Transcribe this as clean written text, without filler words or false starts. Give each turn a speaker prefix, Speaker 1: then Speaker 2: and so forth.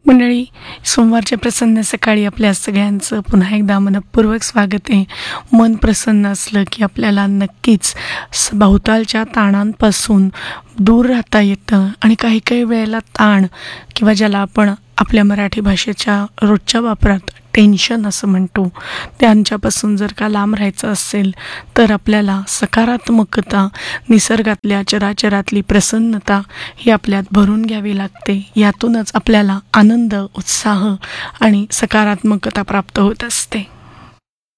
Speaker 1: मंडळी, सोमवारच्या प्रसन्न सकाळी आपल्या सगळ्यांचं पुन्हा एकदा मनःपूर्वक स्वागत आहे. मन प्रसन्न असलं की आपल्याला नक्कीच भोवतालच्या ताणांपासून दूर राहता येतं आणि काही काही वेळेला ताण किंवा ज्याला आपण आपल्या मराठी भाषेच्या रोजच्या वापरात टेन्शन असं म्हणतो, त्यांच्यापासून जर का लांब राहायचं असेल तर आपल्याला सकारात्मकता, निसर्गातल्या चराचरातली प्रसन्नता ही आपल्यात भरून घ्यावी लागते. यातूनच आपल्याला आनंद, उत्साह आणि सकारात्मकता प्राप्त होत असते.